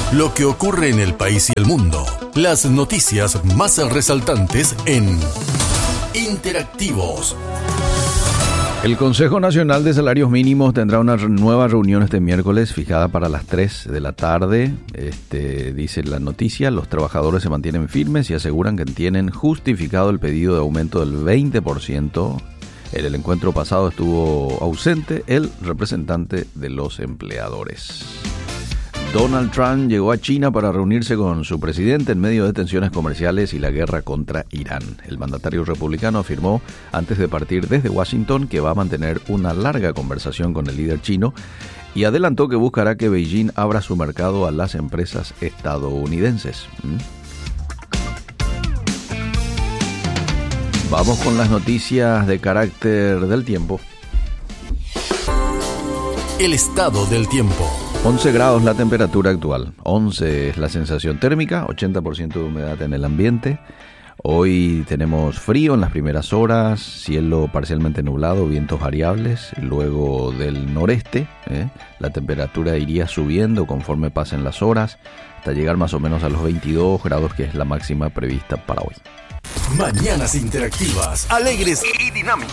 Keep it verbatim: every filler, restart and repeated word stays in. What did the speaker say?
Lo que ocurre en el país y el mundo. Las noticias más resaltantes en Interactivos. El Consejo Nacional de Salarios Mínimos tendrá una nueva reunión este miércoles fijada para las tres de la tarde. Este, dice la noticia, los trabajadores se mantienen firmes y aseguran que tienen justificado el pedido de aumento del veinte por ciento. En el encuentro pasado estuvo ausente el representante de los empleadores. Donald Trump llegó a China para reunirse con su presidente en medio de tensiones comerciales y la guerra contra Irán. El mandatario republicano afirmó antes de partir desde Washington que va a mantener una larga conversación con el líder chino y adelantó que buscará que Beijing abra su mercado a las empresas estadounidenses. ¿Mm? Vamos con las noticias de carácter del tiempo. El estado del tiempo. once grados la temperatura actual, once es la sensación térmica, ochenta por ciento de humedad en el ambiente. Hoy tenemos frío en las primeras horas, cielo parcialmente nublado, vientos variables. Luego del noreste, ¿eh? la temperatura iría subiendo conforme pasen las horas, hasta llegar más o menos a los veintidós grados, que es la máxima prevista para hoy. Mañanas interactivas, alegres y dinámicas.